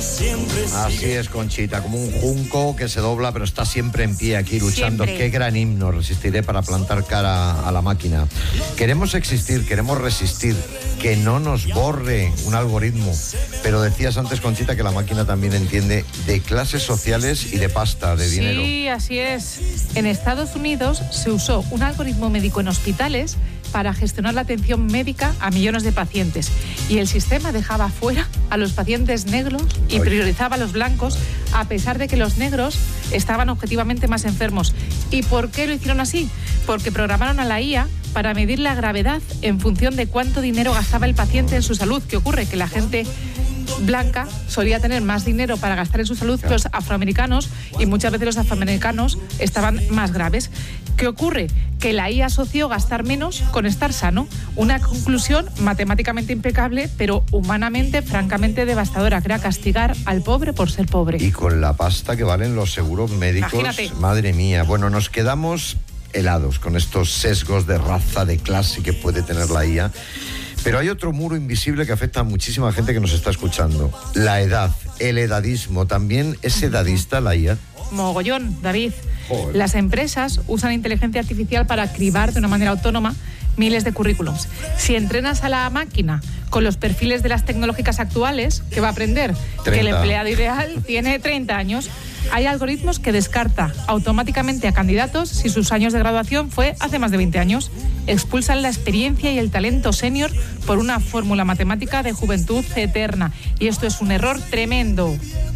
Así es, Conchita, como un junco que se dobla pero está siempre en pie aquí luchando. Siempre. Qué gran himno, resistiré para plantar cara a la máquina. Queremos existir, queremos resistir, que no nos borre un algoritmo. Pero decías antes, Conchita, que la máquina también entiende de clases sociales y de pasta, de dinero. Sí, así es. En Estados Unidos se usó un algoritmo médico en hospitales para gestionar la atención médica a millones de pacientes. Y el sistema dejaba fuera a los pacientes negros y priorizaba a los blancos, a pesar de que los negros estaban objetivamente más enfermos. ¿Y por qué lo hicieron así? Porque programaron a la IA para medir la gravedad en función de cuánto dinero gastaba el paciente en su salud. ¿Qué ocurre? Que la gente blanca solía tener más dinero para gastar en su salud que los afroamericanos, y muchas veces los afroamericanos estaban más graves. ¿Qué ocurre? Que la IA asoció gastar menos con estar sano. Una conclusión matemáticamente impecable, pero humanamente, francamente devastadora, que era castigar al pobre por ser pobre. Y con la pasta que valen los seguros médicos, Imagínate. madre mía. Bueno, nos quedamos helados con estos sesgos de raza, de clase que puede tener la IA. Pero hay otro muro invisible que afecta a muchísima gente que nos está escuchando. La edad, el edadismo. ¿También es edadista la IA? Mogollón, David. Joder. Las empresas usan inteligencia artificial para cribar de una manera autónoma miles de currículums. Si entrenas a la máquina con los perfiles de las tecnológicas actuales, ¿qué va a aprender? 30. Que el empleado ideal tiene 30 años. Hay algoritmos que descarta automáticamente a candidatos si sus años de graduación fue hace más de 20 años. Expulsan la experiencia y el talento senior por una fórmula matemática de juventud eterna. Y esto es un error tremendo.